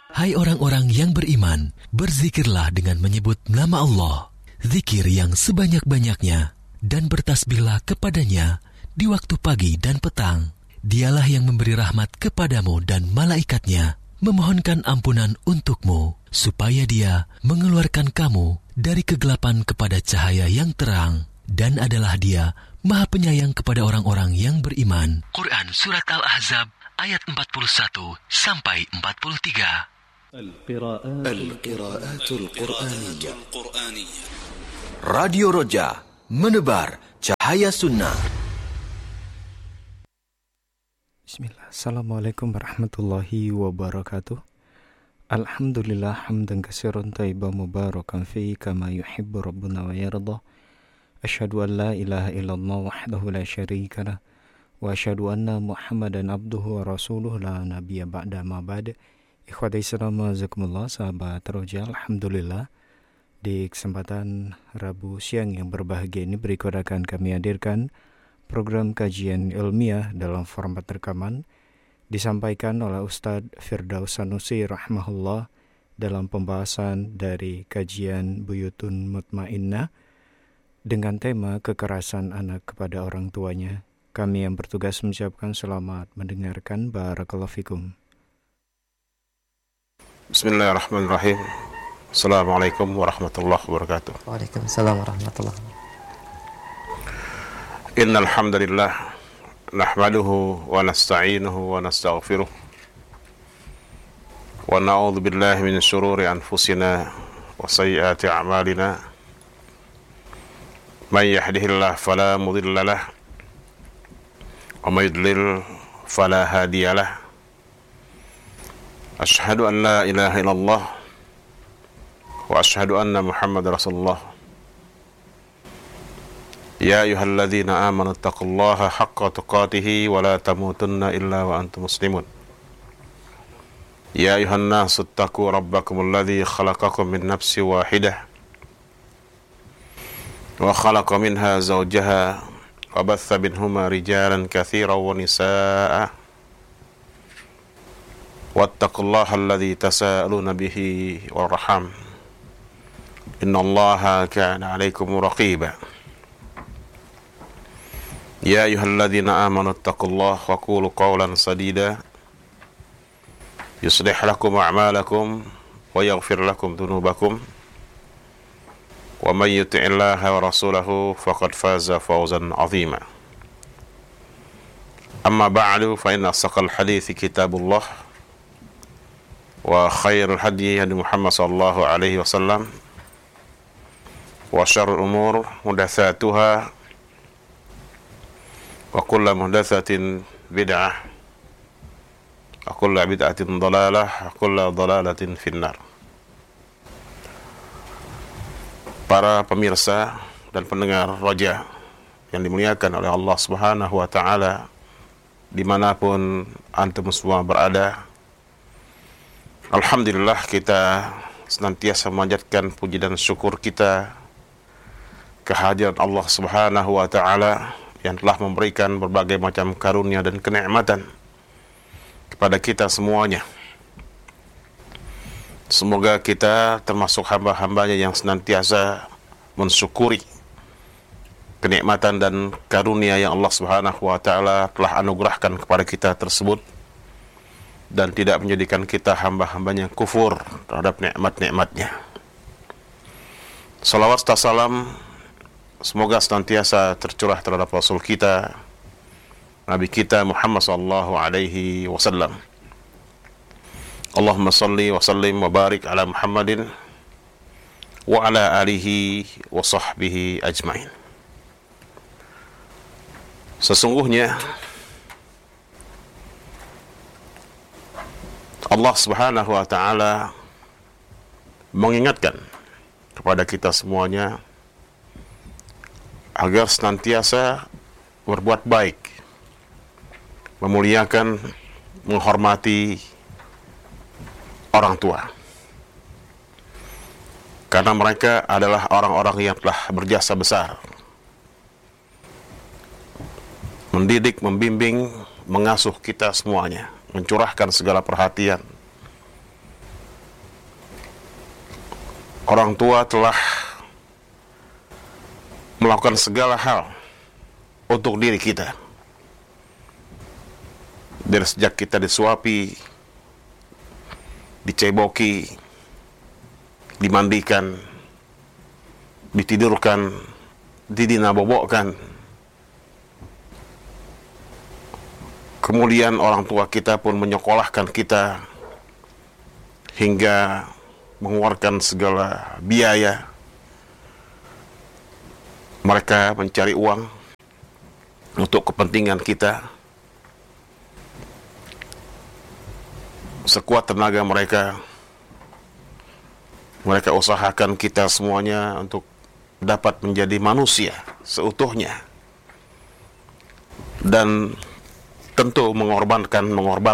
Hai orang-orang yang beriman, berzikirlah dengan menyebut nama Allah, zikir yang sebanyak-banyaknya, dan bertasbihlah kepadanya di waktu pagi dan petang. Dialah yang memberi rahmat kepadamu dan malaikatnya, memohonkan ampunan untukmu, supaya Dia mengeluarkan kamu dari kegelapan kepada cahaya yang terang, dan adalah Dia Maha Penyayang kepada orang-orang yang beriman. Quran Surat Al-Ahzab ayat 41 sampai 43. Al-Qiraatul Qur'aniyah. Radio Roja, menebar cahaya sunnah. Bismillah. Assalamualaikum warahmatullahi wabarakatuh. Alhamdulillah hamdan katsiran thayyiban mubarakan fi kama yuhibbu rabbuna wa yarda. Asyhadu an la ilaha illallah wahdahu la syarika lah wa asyhadu anna Muhammadan abduhu wa rasuluhu la nabiyya ba'da ma ba'd. Ikhwati Islam azakumullah, sahabat Roja, alhamdulillah di kesempatan Rabu siang yang berbahagia ini berikut akan kami hadirkan program kajian ilmiah dalam format rekaman disampaikan oleh Ustadz Firdaus Sanusi rahimahullah dalam pembahasan dari kajian Buyutun Mutmainnah dengan tema kekerasan anak kepada orang tuanya. Kami yang bertugas mengucapkan selamat mendengarkan. Barakallahu fikum. Bismillahirrahmanirrahim. Assalamualaikum warahmatullahi wabarakatuh. Waalaikumsalam warahmatullahi wabarakatuh. Innal hamdalillah nahmaduhu wa nasta'inuhu wa nastaghfiruh wa na'udzu billahi min shururi anfusina wa sayyiati a'malina. May yahdihillahu fala mudilla lahu wa may yudlil fala hadiya lahu. Asyhadu an la ilaha illallah wa asyhadu anna Muhammadar Rasulullah. Ya ayyuhalladzina amanu taqullaha haqqa tuqatih wa la tamutunna illa wa antum muslimun. Ya ayyuhan nasu ittaqu rabbakumul ladzi khalaqakum min nafsin wahidah wa khalaqa minha zawjaha wa batha minhuma rijalan katsiran wa nisaa'a. Wattaqullaha alladzi tasaaluna bihi wal arham. Innallaha kana 'alaikum raqiba. Ya ayyuhalladzina amanu taqullaha wa qulu qawlan sadida yuslih lakum a'malakum wa yaghfir lakum dhunubakum wa may yuti'illaha wa rasulahu faqad faza fawzan 'azima. Amma ba'du, fa inna asdaqal hadithi kitabullah wa khairul hadi hadi Muhammad sallallahu alaihi wasallam wa syarrul umur muhdatsatuha wa kullu muhdatsatin bid'ah wa kullu bid'atin dhalalah wa kullu dhalalatin finnar. Para pemirsa dan pendengar Roja yang dimuliakan oleh Allah Subhanahu wa taala dimanapun antum semua berada, alhamdulillah kita senantiasa memanjatkan puji dan syukur kita kehadiran Allah Subhanahu wa taala yang telah memberikan berbagai macam karunia dan kenikmatan kepada kita semuanya. Semoga kita termasuk hamba-hambanya yang senantiasa mensyukuri kenikmatan dan karunia yang Allah Subhanahu wa taala telah anugerahkan kepada kita tersebut, dan tidak menjadikan kita hamba-hambanya kufur terhadap nikmat-nikmatnya. Salawat serta salam semoga senantiasa tercurah terhadap Rasul kita, Nabi kita Muhammad sallallahu alaihi wasallam. Allahumma salli wa sallim wa barik ala Muhammadin wa ala alihi wa sahbihi ajmain. Sesungguhnya Allah Subhanahu wa taala mengingatkan kepada kita semuanya agar senantiasa berbuat baik, memuliakan, menghormati orang tua, karena mereka adalah orang-orang yang telah berjasa besar mendidik, membimbing, mengasuh kita semuanya, mencurahkan segala perhatian orang tua telah melakukan segala hal untuk diri kita. Dari sejak kita disuapi, diceboki, dimandikan, ditidurkan, didinabobokkan. Kemudian orang tua kita pun menyekolahkan kita hingga mengeluarkan segala biaya. Mereka mencari uang untuk kepentingan kita. Sekuat tenaga mereka usahakan kita semuanya untuk dapat menjadi manusia seutuhnya, dan tentu mengorbankan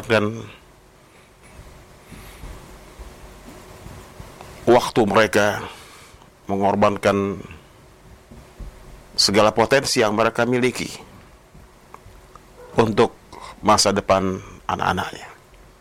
waktu mereka, mengorbankan segala potensi yang mereka miliki untuk masa depan anak-anaknya.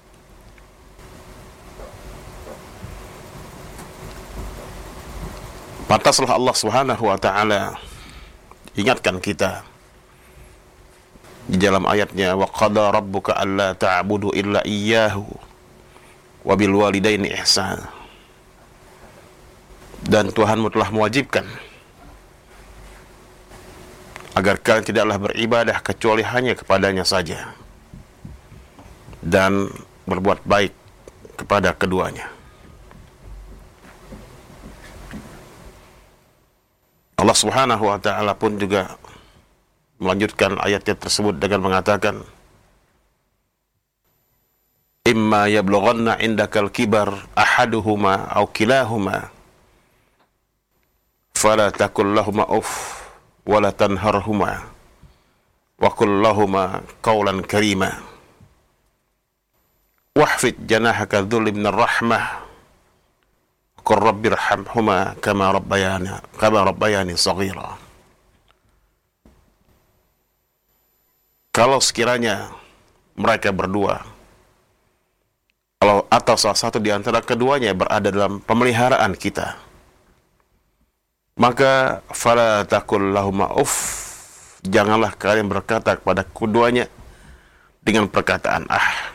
Pantaslah Allah Subhanahu wa taala ingatkan kita di dalam ayatnya, wa qada rabbuka alla ta'budu illa iyyahu wa bil walidaini ihsana. Dan Tuhanmu telah mewajibkan agar kalian tidaklah beribadah kecuali hanya kepadanya saja, dan berbuat baik kepada keduanya. Allah Subhanahu wa taala pun juga melanjutkan ayatnya tersebut dengan mengatakan, imma yablughanna indakal kibar ahaduhuma aw kilahuma fala taqul lahumā uff wa la tanharhumā wa qul lahumā qawlan karīmā wahfid janahaka dhulli minar rahmah qur rabbirhamhumā kama rabbayani shaghīrā. Kalau sekiranya mereka berdua, atau salah satu di antara keduanya berada dalam pemeliharaan kita, maka fala taqul lahumā uff, janganlah kalian berkata kepada keduanya dengan perkataan ah.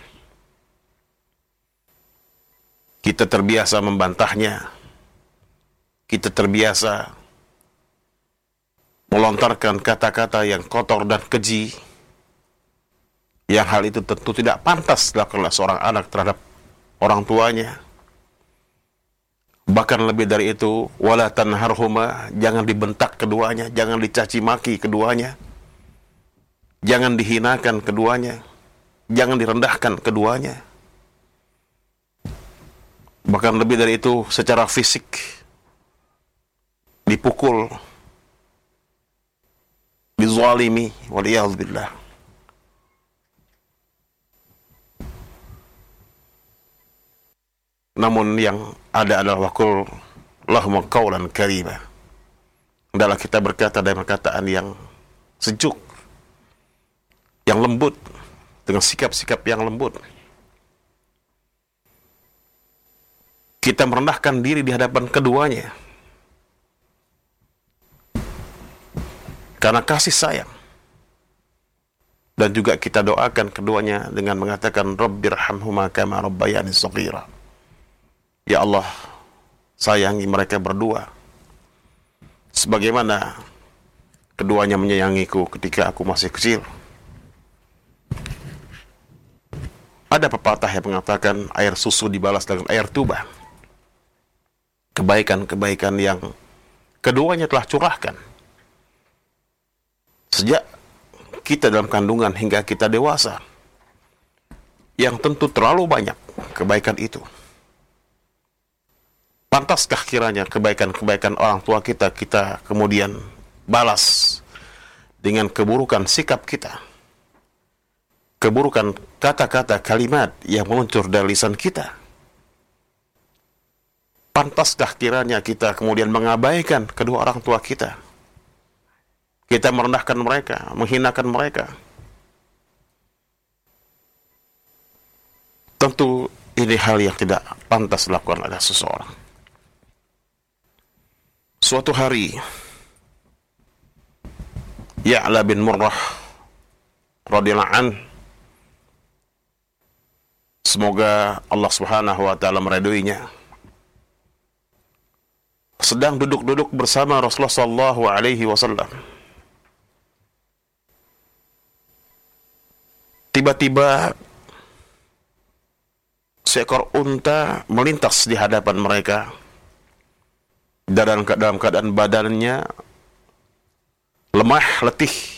Kita terbiasa membantahnya, kita terbiasa melontarkan kata-kata yang kotor dan keji, yang hal itu tentu tidak pantas dilakukan oleh seorang anak terhadap orang tuanya. Bahkan lebih dari itu, wala tanharhuma, jangan dibentak keduanya, jangan dicaci maki keduanya, jangan dihinakan keduanya, jangan direndahkan keduanya. Bahkan lebih dari itu, secara fisik dipukul, dizalimi, waliyadzubillah. Namun yang ada adalah waqul lahum qawlan karīmā. Adalah kita berkata dengan perkataan yang sejuk, yang lembut, dengan sikap-sikap yang lembut. Kita merendahkan diri di hadapan keduanya karena kasih sayang. Dan juga kita doakan keduanya dengan mengatakan Rabbirhamhumā kamā rabbayani shaghīrā. Ya Allah, sayangi mereka berdua sebagaimana keduanya menyayangiku ketika aku masih kecil. Ada pepatah yang mengatakan air susu dibalas dengan air tuba. Kebaikan-kebaikan yang keduanya telah curahkan sejak kita dalam kandungan hingga kita dewasa, yang tentu terlalu banyak kebaikan itu. Pantaskah kiranya kebaikan-kebaikan orang tua kita kemudian balas dengan keburukan sikap kita, keburukan kata-kata kalimat yang meluncur dari lisan kita? Pantaskah kiranya kita kemudian mengabaikan kedua orang tua kita? Kita merendahkan mereka, menghinakan mereka. Tentu ini hal yang tidak pantas dilakukan oleh seseorang. suatu hari Ya'la bin Murrah radhiyallahu an, semoga Allah Subhanahu wa taala meridhoinya, sedang duduk-duduk bersama Rasulullah sallallahu alaihi wasallam. Tiba-tiba seekor unta melintas di hadapan mereka. Dalam keadaan badannya lemah, letih,